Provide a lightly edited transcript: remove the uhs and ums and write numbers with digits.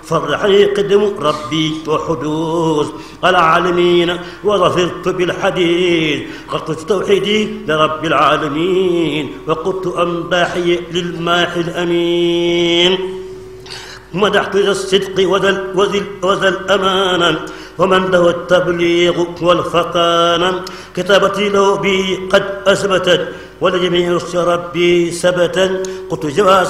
فرحني قدم ربي وحدوث العالمين وظفرت بالحديث قد قلت توحيدي لرب العالمين وقلت أمداحي للماحي الأمين مدحت ذا الصدق وذا الأمانة ومن له التبليغ والفطانة كتابتي له به قد أثبتت ولجميع ربي ثبتا قلت جواز